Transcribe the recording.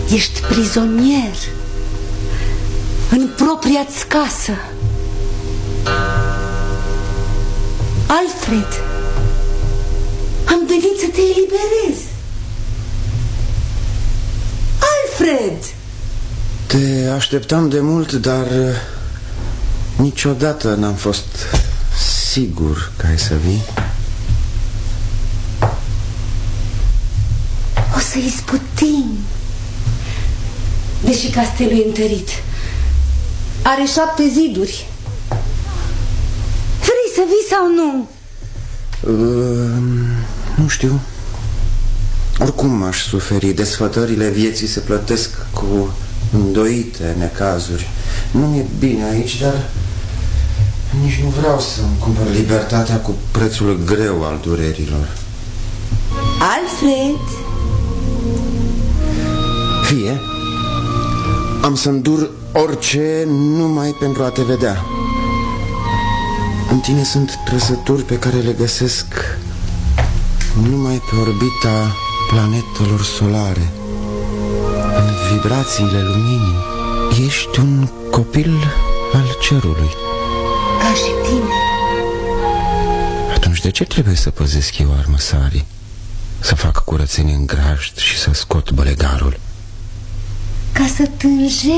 Ești prizonier în propria-ți casă. Alfred, am venit să te eliberez. Alfred! Te așteptam de mult, dar niciodată n-am fost sigur că ai să vii. O să izbutim. Deși castelul e întărit, are 7 ziduri. Vrei să vii sau nu? Nu știu. Oricum aș suferi. Desfătările vieții se plătesc cu îndoite necazuri. Nu e bine aici, dar nici nu vreau să-mi cumpăr libertatea cu prețul greu al durerilor. Alfred! Fie. Am să îndur orice numai pentru a te vedea. În tine sunt trăsături pe care le găsesc numai pe orbita planetelor solare. În vibrațiile luminii ești un copil al cerului. Ca și tine. Atunci de ce trebuie să păzesc eu armăsarii? Să fac curățenie în grajd și să scot bălegarul? Ca să tânjești